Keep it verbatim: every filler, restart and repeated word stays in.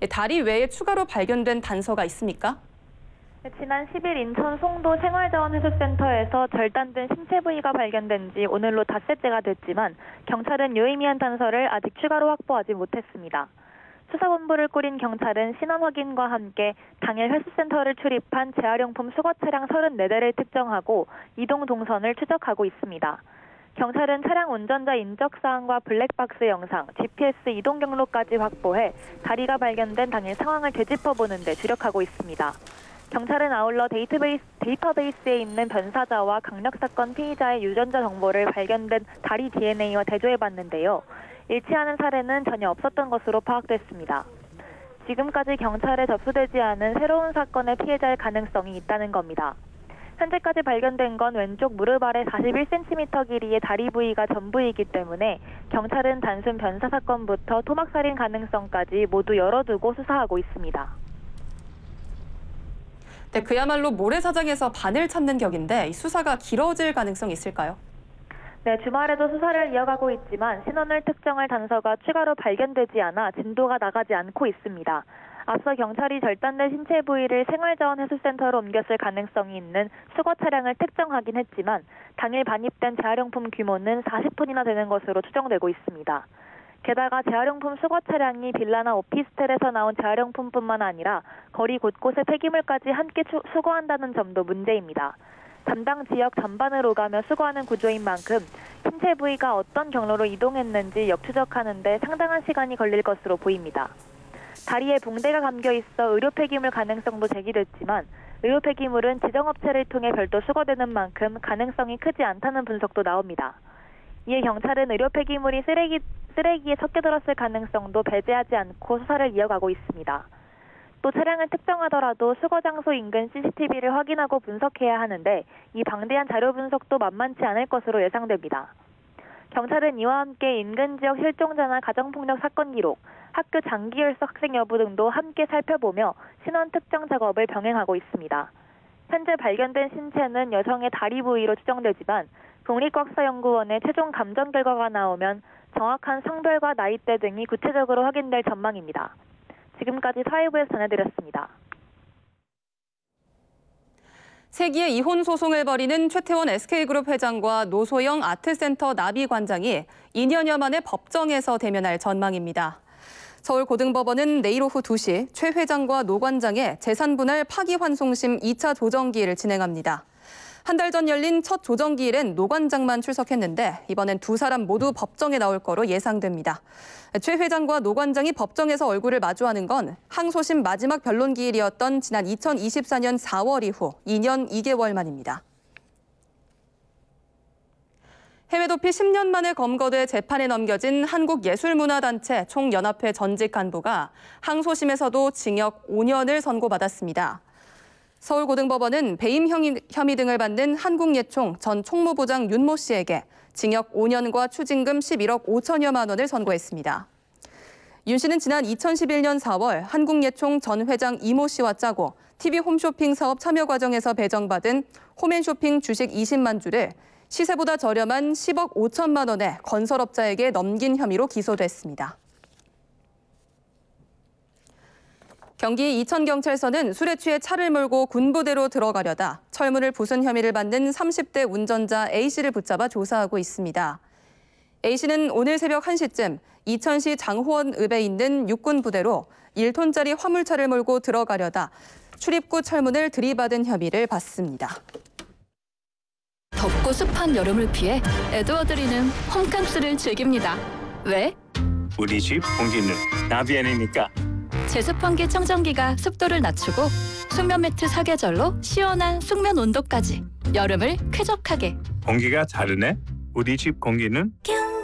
다리 외에 추가로 발견된 단서가 있습니까? 지난 십 일 인천 송도 생활자원해수센터에서 절단된 신체 부위가 발견된 지 오늘로 닷새째가 됐지만 경찰은 유의미한 단서를 아직 추가로 확보하지 못했습니다. 수사본부를 꾸린 경찰은 신원 확인과 함께 당일 해수센터를 출입한 재활용품 수거 차량 서른네 대를 특정하고 이동 동선을 추적하고 있습니다. 경찰은 차량 운전자 인적사항과 블랙박스 영상, 지피에스 이동 경로까지 확보해 다리가 발견된 당일 상황을 되짚어보는 데 주력하고 있습니다. 경찰은 아울러 데이터베이스, 데이터베이스에 있는 변사자와 강력사건 피의자의 유전자 정보를 발견된 다리 디엔에이와 대조해봤는데요. 일치하는 사례는 전혀 없었던 것으로 파악됐습니다. 지금까지 경찰에 접수되지 않은 새로운 사건의 피해자일 가능성이 있다는 겁니다. 현재까지 발견된 건 왼쪽 무릎 아래 사십일 센티미터 길이의 다리 부위가 전부이기 때문에 경찰은 단순 변사 사건부터 토막살인 가능성까지 모두 열어두고 수사하고 있습니다. 네, 그야말로 모래사장에서 바늘 찾는 격인데 이 수사가 길어질 가능성이 있을까요? 네, 주말에도 수사를 이어가고 있지만 신원을 특정할 단서가 추가로 발견되지 않아 진도가 나가지 않고 있습니다. 앞서 경찰이 절단된 신체 부위를 생활자원해수센터로 옮겼을 가능성이 있는 수거 차량을 특정하긴 했지만 당일 반입된 재활용품 규모는 사십 톤이나 되는 것으로 추정되고 있습니다. 게다가 재활용품 수거 차량이 빌라나 오피스텔에서 나온 재활용품뿐만 아니라 거리 곳곳에 폐기물까지 함께 수거한다는 점도 문제입니다. 담당 지역 전반을 오가며 수거하는 구조인 만큼 신체 부위가 어떤 경로로 이동했는지 역추적하는 데 상당한 시간이 걸릴 것으로 보입니다. 다리에 붕대가 감겨 있어 의료 폐기물 가능성도 제기됐지만 의료 폐기물은 지정업체를 통해 별도 수거되는 만큼 가능성이 크지 않다는 분석도 나옵니다. 이에 경찰은 의료 폐기물이 쓰레기, 쓰레기에 섞여들었을 가능성도 배제하지 않고 수사를 이어가고 있습니다. 또 차량을 특정하더라도 수거 장소 인근 씨씨티비를 확인하고 분석해야 하는데 이 방대한 자료 분석도 만만치 않을 것으로 예상됩니다. 경찰은 이와 함께 인근 지역 실종자나 가정폭력 사건 기록, 학교 장기결석 학생 여부 등도 함께 살펴보며 신원 특정 작업을 병행하고 있습니다. 현재 발견된 신체는 여성의 다리 부위로 추정되지만 국립과학사연구원의 최종 감정 결과가 나오면 정확한 성별과 나이대 등이 구체적으로 확인될 전망입니다. 지금까지 사회부에서 전해드렸습니다. 세기의 이혼 소송을 벌이는 최태원 에스케이그룹 회장과 노소영 아트센터 나비 관장이 이 년여 만에 법정에서 대면할 전망입니다. 서울고등법원은 내일 오후 두 시 최 회장과 노 관장의 재산분할 파기환송심 이 차 조정기일을 진행합니다. 한 달 전 열린 첫 조정기일엔 노 관장만 출석했는데 이번엔 두 사람 모두 법정에 나올 거로 예상됩니다. 최 회장과 노 관장이 법정에서 얼굴을 마주하는 건 항소심 마지막 변론기일이었던 지난 이천이십사 년 사월 이후 이 년 이 개월 만입니다. 해외 도피 십 년 만에 검거돼 재판에 넘겨진 한국예술문화단체 총연합회 전직 간부가 항소심에서도 징역 오 년을 선고받았습니다. 서울고등법원은 배임 혐의 등을 받는 한국예총 전 총무부장 윤모 씨에게 징역 오 년과 추징금 십일억 오천여만 원을 선고했습니다. 윤 씨는 지난 이천십일 년 사월 한국예총 전 회장 이모 씨와 짜고 티비 홈쇼핑 사업 참여 과정에서 배정받은 홈앤쇼핑 주식 이십만 주를 시세보다 저렴한 십억 오천만 원에 건설업자에게 넘긴 혐의로 기소됐습니다. 경기 이천경찰서는 술에 취해 차를 몰고 군부대로 들어가려다 철문을 부순 혐의를 받는 삼십 대 운전자 A 씨를 붙잡아 조사하고 있습니다. A 씨는 오늘 새벽 한 시쯤 이천시 장호원읍에 있는 육군부대로 일 톤짜리 화물차를 몰고 들어가려다 출입구 철문을 들이받은 혐의를 받습니다. 덥고 습한 여름을 피해 에드워드리는 홈캉스를 즐깁니다. 왜? 우리 집 공기는 나비엔이니까. 제습 환기 청정기가 습도를 낮추고 숙면 매트 사계절로 시원한 숙면 온도까지 여름을 쾌적하게. 공기가 다르네. 우리 집 공기는